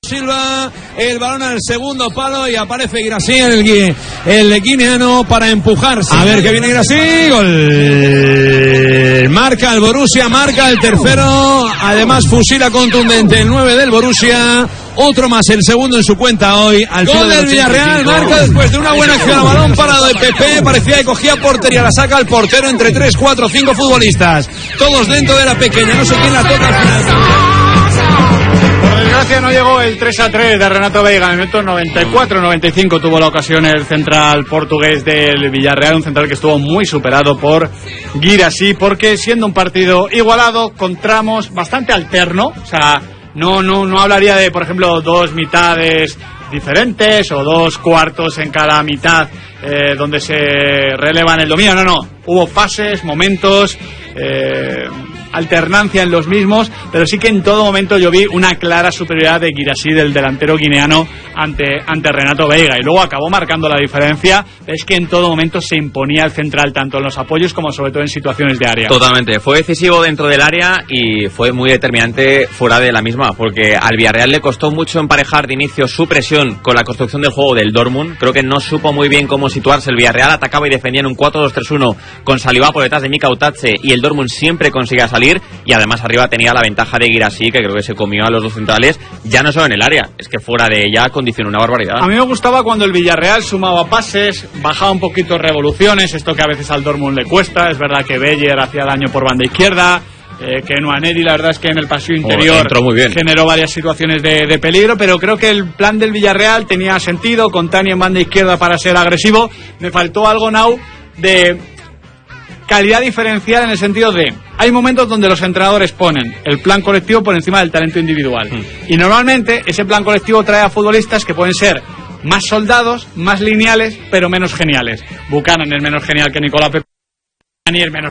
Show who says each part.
Speaker 1: Silva, el balón al segundo palo y aparece Guirassy, el guineano, para empujarse. A ver que viene Guirassy, gol. Marca el Borussia, marca el tercero. Además fusila contundente el 9 del Borussia. Otro más, el segundo en su cuenta hoy. Al gol del Villarreal, marca después de una buena acción a balón parado de Pepe. Parecía que cogía portería, la saca el portero entre 3, 4, 5 futbolistas. Todos dentro de la pequeña, no sé quién la toca al final.
Speaker 2: Por desgracia no llegó el 3-3 de Renato Veiga. En el minuto 94-95 tuvo la ocasión el central portugués del Villarreal, un central que estuvo muy superado por Guirassy, porque siendo un partido igualado, con tramos bastante alterno, o sea, no hablaría de, por ejemplo, dos mitades diferentes o dos cuartos en cada mitad donde se relevan el dominio, no, hubo fases, momentos, alternancia en los mismos, pero sí que en todo momento yo vi una clara superioridad de Guirassy, del delantero guineano, ante Renato Veiga, y luego acabó marcando la diferencia. Es que en todo momento se imponía el central, tanto en los apoyos como sobre todo en situaciones de área.
Speaker 3: Totalmente, fue decisivo dentro del área y fue muy determinante fuera de la misma, porque al Villarreal le costó mucho emparejar de inicio su presión con la construcción del juego del Dortmund. Creo que no supo muy bien cómo situarse. El Villarreal atacaba y defendía en un 4-2-3-1 con Saliba por detrás de Mika Otace, y el Dortmund siempre conseguía salir, y además arriba tenía la ventaja de Guirassy, que creo que se comió a los dos centrales, ya no solo en el área, es que fuera de ella condicionó una barbaridad.
Speaker 2: A mí me gustaba cuando el Villarreal sumaba pases, bajaba un poquito revoluciones, esto que a veces al Dortmund le cuesta. Es verdad que Beyer hacía daño por banda izquierda, que Nwaneri, la verdad es que en el pasillo interior
Speaker 3: entró muy bien,
Speaker 2: generó varias situaciones de peligro, pero creo que el plan del Villarreal tenía sentido, con Tani en banda izquierda para ser agresivo. Me faltó algo, Nau, de calidad diferencial, en el sentido de, hay momentos donde los entrenadores ponen el plan colectivo por encima del talento individual, y normalmente ese plan colectivo trae a futbolistas que pueden ser más soldados, más lineales, pero menos geniales. Buchanan es menos genial que Nicolás Pepe, Dani es menos